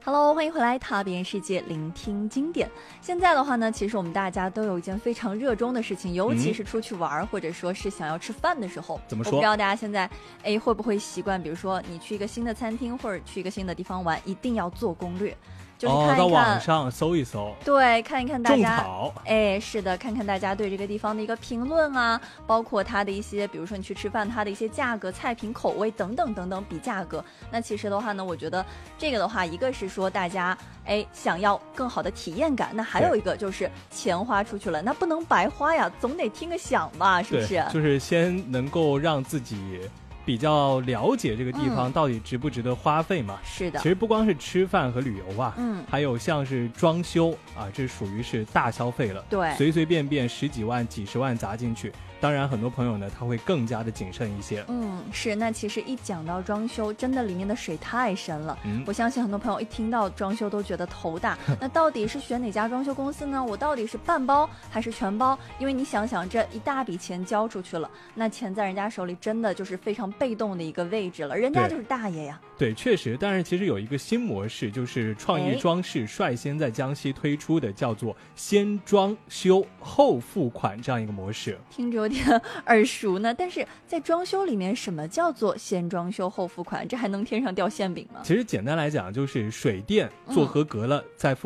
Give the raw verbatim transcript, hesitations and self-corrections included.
Hello， 欢迎回来，踏遍世界，聆听经典。现在的话呢，其实我们大家都有一件非常热衷的事情，尤其是出去玩、嗯、或者说是想要吃饭的时候。 怎么说？ 我不知道大家现在哎会不会习惯，比如说你去一个新的餐厅或者去一个新的地方玩，一定要做攻略。就是看一看、 哦、到网上搜一搜， 对，看一看大家， 种草， 哎，是的，看看大家对这个地方的一个评论啊，包括它的一些，比如说你去吃饭，它的一些价格、菜品、口味等等等等，比价格。那其实的话呢，我觉得这个的话，一个是说大家哎想要更好的体验感，那还有一个就是钱花出去了，那不能白花呀，总得听个响吧，是不是？ 就是先能够让自己比较了解这个地方到底值不值得花费嘛、 嗯、是的， 其实不光是吃饭和旅游啊， 嗯， 还有像是装修啊，这属于是大消费了， 对， 随随便便十几万几十万砸进去，当然很多朋友呢他会更加的谨慎一些。 嗯，是，那其实一讲到装修，真的里面的水太深了、嗯、我相信很多朋友一听到装修都觉得头大那到底是选哪家装修公司呢？我到底是半包还是全包？因为你想想，这一大笔钱交出去了，那钱在人家手里真的就是非常被动的一个位置了，人家就是大爷呀。 对，确实，但是其实有一个新模式，就是创意装饰率先在江西推出的，叫做先装修后付款这样一个模式， 听着有点耳熟呢。但是在装修里面，什么叫做先装修后付款？这还能天上掉馅饼吗？ 其实简单来讲，就是水电做合格了、嗯、再付